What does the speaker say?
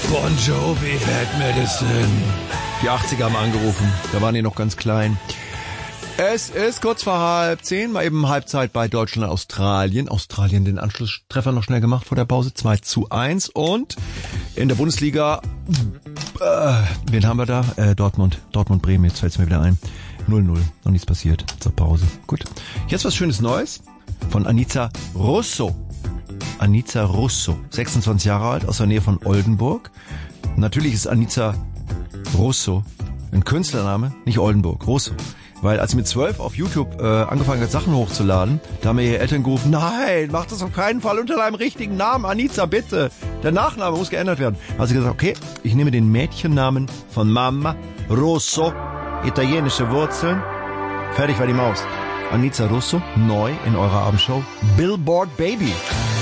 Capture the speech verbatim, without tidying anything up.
Bon Jovi, Bad Medicine. Die achtziger haben angerufen, da waren die noch ganz klein. Es ist kurz vor halb zehn, mal eben Halbzeit bei Deutschland, Australien. Australien den Anschlusstreffer noch schnell gemacht vor der Pause, zwei zu eins. Und in der Bundesliga, äh, wen haben wir da? Äh, Dortmund, Dortmund-Bremen, jetzt fällt es mir wieder ein. null null, noch nichts passiert zur Pause. Gut, jetzt was Schönes Neues von Anica Russo. Anica Russo, sechsundzwanzig Jahre alt, aus der Nähe von Oldenburg. Natürlich ist Anica Russo ein Künstlername, nicht Oldenburg, Russo. Weil als sie mit zwölf auf YouTube äh, angefangen hat, Sachen hochzuladen, da haben mir ihre Eltern gerufen, nein, mach das auf keinen Fall unter deinem richtigen Namen, Anica, bitte. Der Nachname muss geändert werden. Also gesagt, okay, ich nehme den Mädchennamen von Mama, Russo, italienische Wurzeln. Fertig war die Maus. Anica Russo, neu in eurer Abendshow, Billboard Baby.